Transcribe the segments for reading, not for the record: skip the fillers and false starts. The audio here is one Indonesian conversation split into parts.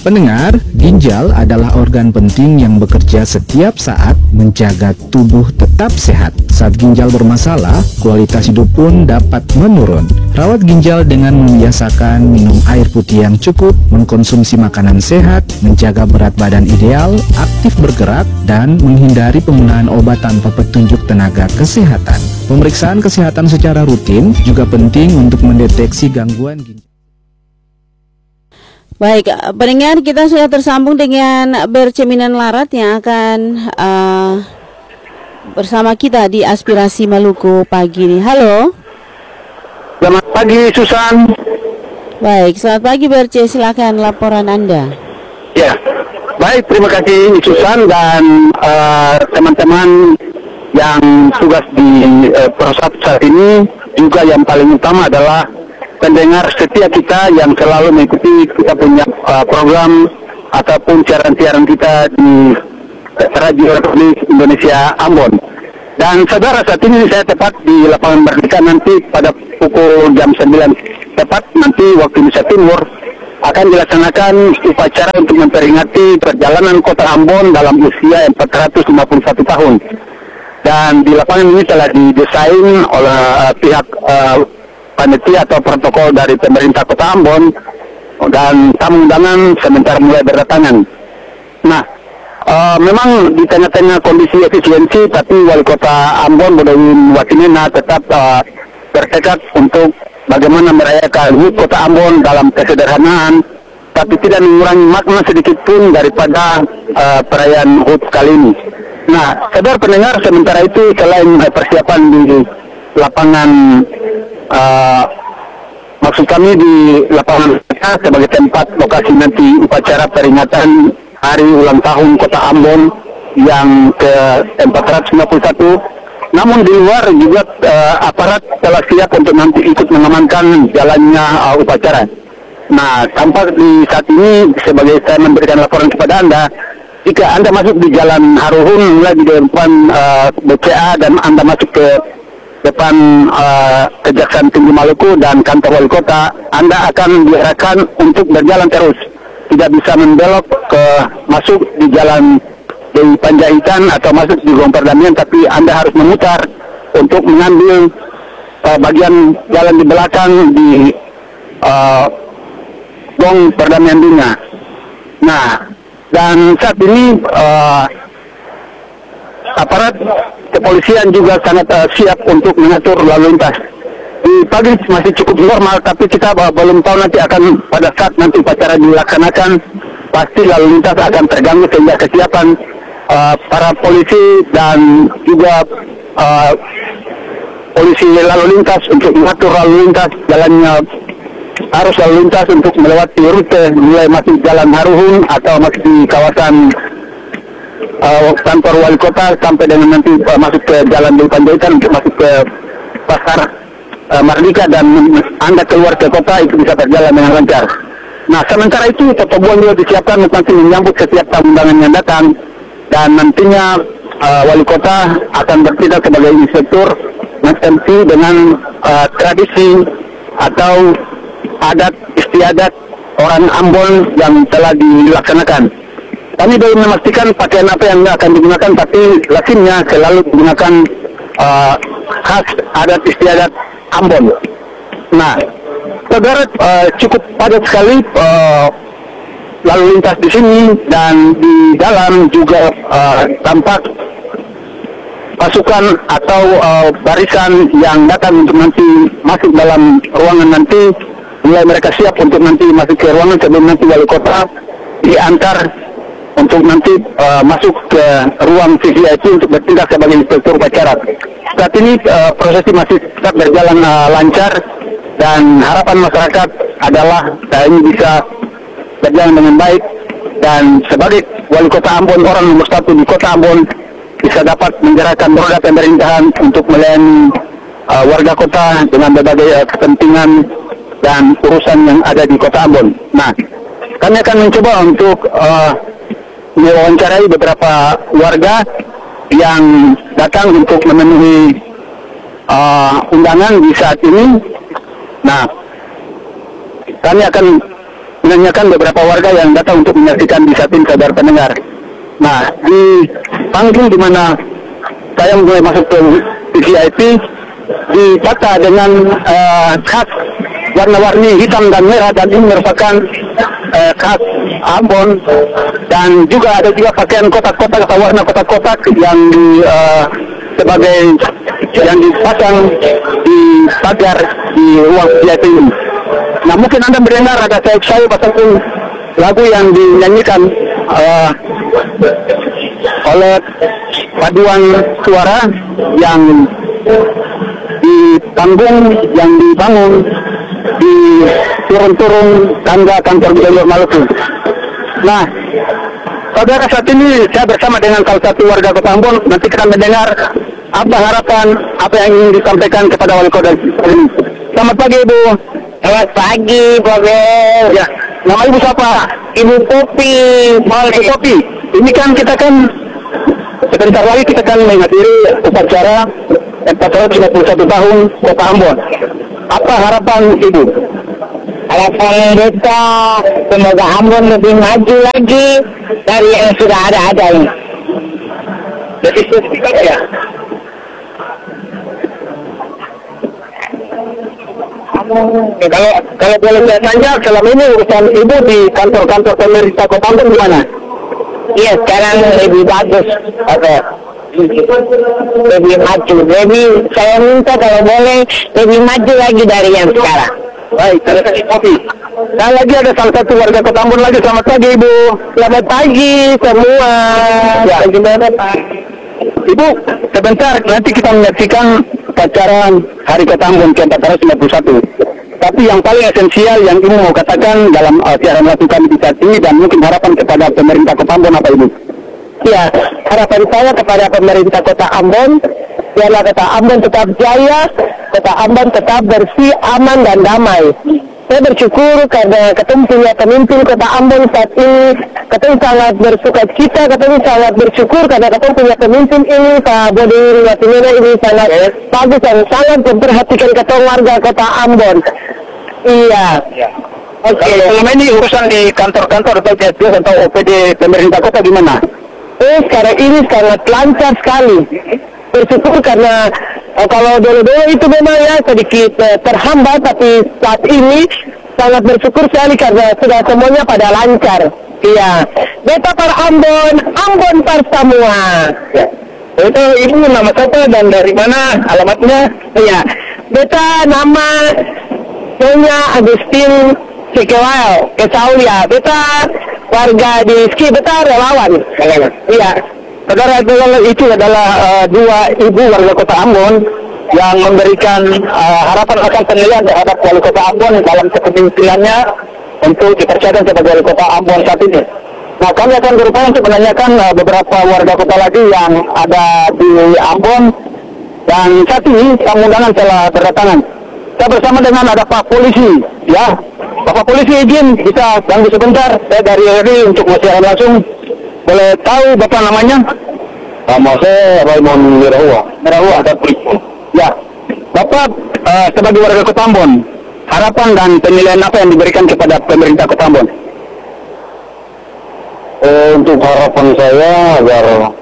Pendengar, ginjal adalah organ penting yang bekerja setiap saat menjaga tubuh tetap sehat. Saat ginjal bermasalah, kualitas hidup pun dapat menurun. Rawat ginjal dengan membiasakan minum air putih yang cukup, mengkonsumsi makanan sehat, menjaga berat badan ideal, aktif bergerak, dan menghindari penggunaan obat tanpa petunjuk tenaga kesehatan. Pemeriksaan kesehatan secara rutin juga penting untuk mendeteksi gangguan ginjal. Baik, pendengar, kita sudah tersambung dengan Berceminan Larat yang akan bersama kita di Aspirasi Maluku pagi ini. Halo. Selamat pagi, Susan. Baik, selamat pagi Berce, silakan laporan Anda. Ya, baik, terima kasih Susan dan teman-teman yang tugas di Prosat saat ini. Juga yang paling utama adalah pendengar setia kita yang selalu mengikuti kita punya program ataupun siaran-siaran kita di Radio Republik Indonesia Ambon. Dan saudara, saat ini saya tepat di Lapangan Merdeka, nanti pada pukul jam 9 tepat nanti waktu Indonesia Timur akan dilaksanakan upacara untuk memperingati perjalanan Kota Ambon dalam usia 451 tahun. Dan di lapangan ini telah didesain oleh pihak panitia atau protokol dari pemerintah Kota Ambon, dan tamu undangan sementara mulai berdatangan. Nah, memang di tengah-tengah kondisi efisiensi, tapi Wali Kota Ambon Bodawin Watinena tetap bertekad untuk bagaimana merayakan HUT Kota Ambon dalam kesederhanaan, tapi tidak mengurangi makna sedikit pun daripada perayaan HUT kali ini. Nah, saudara pendengar, sementara itu selain persiapan di lapangan maksud kami di lapangan sebagai tempat lokasi nanti upacara peringatan hari ulang tahun Kota Ambon yang ke-451. Namun di luar juga aparat telah siap untuk nanti ikut mengamankan jalannya upacara. Nah, tampak di saat ini sebagai saya memberikan laporan kepada Anda, jika Anda masuk di Jalan Haruhun mulai di depan BCA dan Anda masuk ke depan Kejaksaan Tinggi Maluku dan kantor wali kota, Anda akan diarahkan untuk berjalan terus, tidak bisa membelok ke masuk di jalan Dewi Panjaitan atau masuk di Gong Perdamaian, tapi Anda harus memutar untuk mengambil bagian jalan di belakang di Gong Perdamaian Dunia. Nah, dan saat ini aparat kepolisian juga sangat siap untuk mengatur lalu lintas. Di pagi masih cukup normal, tapi kita belum tahu nanti akan pada saat nanti upacara dilaksanakan, pasti lalu lintas akan terganggu sehingga kesiapan para polisi dan juga polisi lalu lintas untuk mengatur lalu lintas, jalannya arus lalu lintas untuk melewati rute mulai masuk Jalan Haruhun atau masuk di kawasan kantor wali kota sampai dengan nanti masuk ke Jalan Dewi Panjaitan untuk masuk ke Pasar Merdeka, dan Anda keluar ke kota itu bisa berjalan dengan lancar. Nah, sementara itu Totobuan juga disiapkan untuk nanti menyambut setiap tamu undangan yang datang, dan nantinya wali kota akan bertindak sebagai inspektur MC dengan tradisi atau adat istiadat orang Ambon yang telah dilaksanakan. Kami belum memastikan pakaian apa yang akan digunakan, tapi lazimnya selalu menggunakan khas adat istiadat Ambon. Nah, saudara, cukup padat sekali lalu lintas di sini, dan di dalam juga tampak pasukan atau barisan yang datang untuk nanti masuk dalam ruangan nanti. Mulai mereka siap untuk nanti masuk ke ruangan sebelum nanti wali kota diantar untuk nanti masuk ke ruang VVIP untuk bertindak sebagai inspektur upacara. Saat ini prosesi masih tetap berjalan lancar, dan harapan masyarakat adalah ini bisa berjalan dengan baik, dan sebagai wali kota Ambon, orang nomor 1 di kota Ambon, bisa dapat menggerakkan roda pemerintahan untuk melayani warga kota dengan berbagai kepentingan dan urusan yang ada di kota Ambon. Nah, kami akan mencoba untuk mewawancarai beberapa warga yang datang untuk memenuhi undangan di saat ini. Nah, kami akan menanyakan beberapa warga yang datang untuk menyaksikan di saat ini, saudara pendengar. Nah, di panggung di mana saya mulai masuk ke VIP ditata dengan khas warna-warni hitam dan merah, dan ini merupakan khas Ambon, dan juga ada juga pakaian kotak-kotak atau warna kotak-kotak yang sebagai yang dipasang di pagar di ruang VIP ini. Nah, mungkin Anda mendengar ada saya pasang lagu yang dinyanyikan oleh paduan suara yang di panggung yang dibangun di turun-turun tangga kantor Gubernur Maluku. Nah, saudara, saat ini saya bersama dengan salah satu warga Kota Ambon. Nanti kita mendengar apa harapan, apa yang ingin disampaikan kepada wali kota ini. Selamat pagi, Ibu. Selamat pagi, Bobe. Ya, nama Ibu siapa? Ibu Popi. Ibu Popi. Ini kan kita kan sebentar lagi kita akan menghadiri upacara 451 tahun Kota Ambon. Apa harapan Ibu? Harapan kita semoga Ambon lebih maju lagi dari yang sudah ada ini. Jadi spesifik apa ya? Kalau boleh saya tanya, selama ini urusan Ibu di kantor-kantor pemerintah Kota Ambon gimana? Iya, sekarang lebih bagus. Oke. Lebih maju. Saya minta kalau boleh lebih maju lagi dari yang sekarang. Baik, terima kasih Popi. Dan lagi ada salah satu warga Kota Ambon lagi. Selamat pagi, Ibu. Selamat pagi semua. Ya. Bagaimana, Pak? Ibu, sebentar nanti kita menyaksikan upacara Hari Kota Ambon ke-451. Tapi yang paling esensial yang Ibu mau katakan dalam siaran melakukan di saat ini, dan mungkin harapan kepada pemerintah Kota Ambon apa, Ibu? Ya, harapan saya kepada pemerintah Kota Ambon, biarlah Kota Ambon tetap jaya, Kota Ambon tetap bersih, aman, dan damai. Saya bersyukur karena ketemu punya pemimpin Kota Ambon saat ini, ketemu sangat bersuka cita, ketemu sangat bersyukur karena ketemu punya pemimpin ini, Pak Bodi Watimena ini sangat bagus dan sangat memperhatikan ketemu warga Kota Ambon. Iya. Oke. Selama ini urusan di kantor-kantor atau JSDS atau OPD pemerintah kota gimana? Sekarang ini sangat lancar sekali. Bersyukur karena kalau dulu-dulu itu memang ya sedikit terhambat, tapi saat ini sangat bersyukur sekali karena sudah semuanya pada lancar. Iya. Beta para Ambon, Ambon par semua. Ya. Itu Ibu nama siapa dan dari mana alamatnya? Iya. Beta nama Nyonya Agustin Sikewal Kesaulia. Beta warga di Ski, beta relawan. Iya. Saudara, itu adalah dua ibu warga Kota Ambon yang memberikan harapan akan penilaian terhadap wali Kota Ambon dalam kepemimpinannya untuk dipercaya sebagai wali Kota Ambon saat ini. Nah, kami akan berupaya untuk menanyakan beberapa warga kota lagi yang ada di Ambon, dan saat ini tamu undangan telah berdatangan. Saya bersama dengan ada Pak Polisi, ya. Bapak Polisi izin bisa ganggu sebentar, saya dari RRI untuk siaran langsung. Boleh tahu Bapak namanya? Nama saya Raymond Mirahua. Ya, Bapak sebagai warga Kota Ambon, harapan dan penilaian apa yang diberikan kepada pemerintah Kota Ambon? Untuk harapan saya agar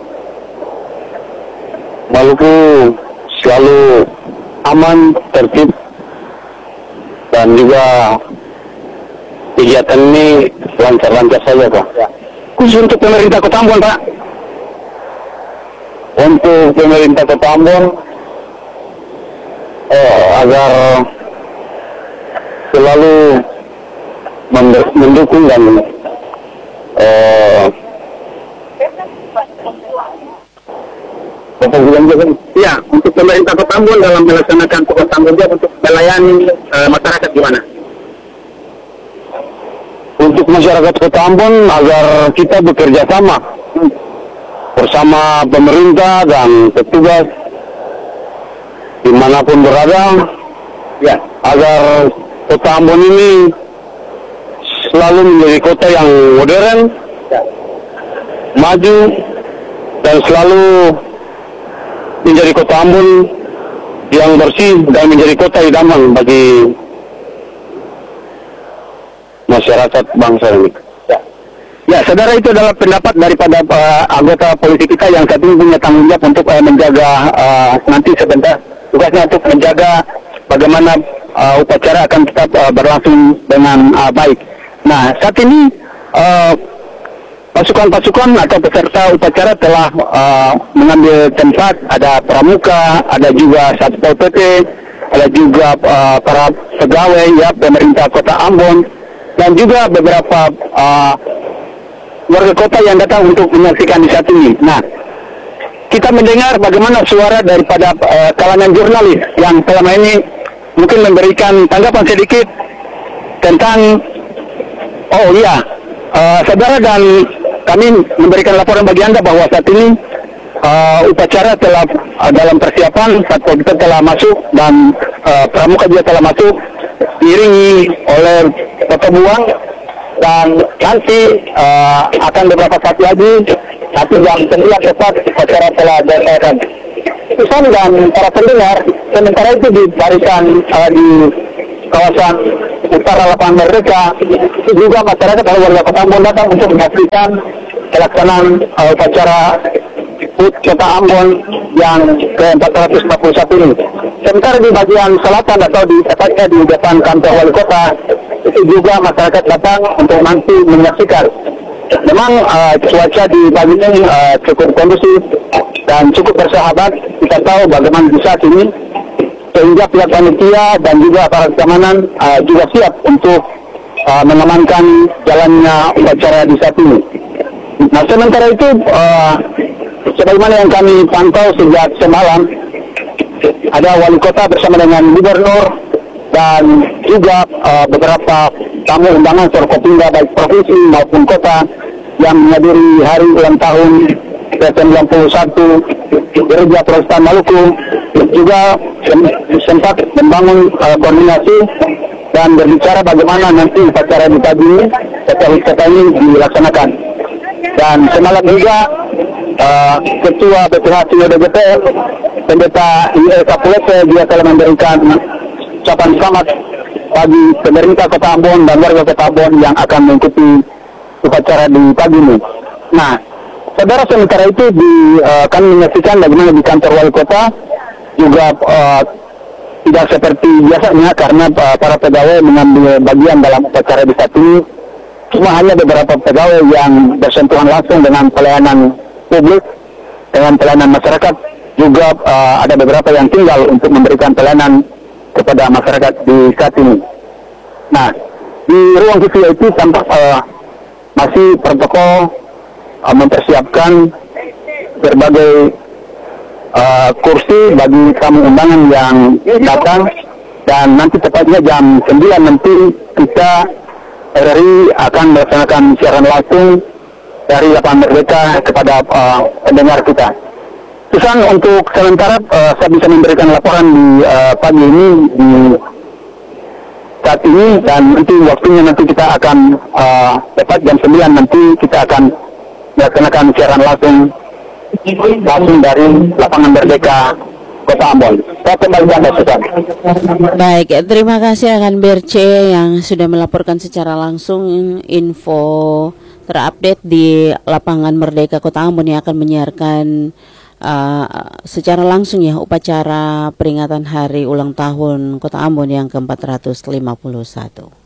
Maluku selalu aman, tertib, dan juga kegiatan ini lancar-lancar saja, Pak. Khusus untuk pemerintah Kota Ambon, Pak? Untuk pemerintah Kota Ambon, agar selalu mendukung dan ya, untuk pemerintah Kota Ambon dalam melaksanakan tugas tanggung jawab untuk melayani masyarakat gimana? untuk masyarakat Kota Ambon agar kita bekerja sama bersama pemerintah dan petugas dimanapun berada, Ya, agar Kota Ambon ini selalu menjadi kota yang modern, maju, dan selalu menjadi Kota Ambon yang bersih dan menjadi kota idaman bagi masyarakat bangsa ini. Ya, saudara, itu adalah pendapat daripada anggota polisi kita yang saat ini punya tanggung jawab untuk menjaga nanti sebentar tugasnya untuk menjaga bagaimana upacara akan tetap berlangsung dengan baik. Nah, saat ini pasukan-pasukan atau peserta upacara telah mengambil tempat. Ada pramuka, ada juga Satpol PP, ada juga para pegawai ya pemerintah Kota Ambon, dan juga beberapa warga kota yang datang untuk menyaksikan di saat ini. Nah, kita mendengar bagaimana suara daripada kalangan jurnalis yang selama ini mungkin memberikan tanggapan sedikit tentang, saudara, dan kami memberikan laporan bagi Anda bahwa saat ini upacara telah dalam persiapan, Satpol kita telah masuk dan pramuka juga telah masuk, diiringi oleh Toto Buang, dan nanti akan beberapa saat lagi, nanti jam 9 tepat upacara telah diadakan. Pesan dan para pendengar, sementara itu dibarikan di kawasan utara Lapangan Merdeka, itu juga masyarakat atau warga Kota Ambon datang untuk menyaksikan pelaksanaan upacara HUT Kota Ambon yang ke-441 ini. Sementara di bagian selatan atau di tepatnya di depan kantor wali kota, itu juga masyarakat datang untuk nanti menyaksikan. Memang cuaca di pagi ini cukup kondusif dan cukup bersahabat. Kita tahu bagaimana di saat ini, sehingga pihak panitia dan juga aparat keamanan juga siap untuk mengamankan jalannya upacara di saat ini. Nah, sementara itu, sebagaimana yang kami pantau sejak semalam, ada wali kota bersama dengan gubernur dan juga beberapa tamu undangan Forkopimda baik provinsi maupun kota yang menghadiri hari ulang tahun ke-91 Gereja Protestan Maluku, juga sempat membangun koordinasi dan berbicara bagaimana nanti upacara di pagi ini setelah kota ini dilaksanakan. Dan semalam juga Ketua BPH CIODGP Pendeta IE Kapolete juga telah memberikan ucapan selamat bagi pemerintah Kota Ambon dan warga Kota Ambon yang akan mengikuti upacara di pagi ini. Nah, saudara, sementara itu kami menyaksikan bagaimana di kantor wali kota juga tidak seperti biasanya karena para pegawai mengambil bagian dalam upacara di saat ini. Cuma hanya beberapa pegawai yang bersentuhan langsung dengan pelayanan publik, dengan pelayanan masyarakat. Juga ada beberapa yang tinggal untuk memberikan pelayanan kepada masyarakat di saat ini. Nah, di ruang VIP tampak masih protokol mempersiapkan berbagai kursi bagi tamu undangan yang datang, dan nanti tepatnya jam 9 nanti kita RRI akan melaksanakan siaran langsung dari Lapangan Merdeka kepada pendengar kita. Pesan untuk sementara saya bisa memberikan laporan di pagi ini di saat ini, dan nanti waktunya nanti kita akan tepat jam 9 nanti kita akan melaksanakan siaran langsung dari Lapangan Merdeka Kota Ambon. Saya kembali ke Anda, Susan. Baik, terima kasih akan BRC yang sudah melaporkan secara langsung info terupdate di Lapangan Merdeka Kota Ambon yang akan menyiarkan secara langsung ya upacara peringatan hari ulang tahun Kota Ambon yang ke-451.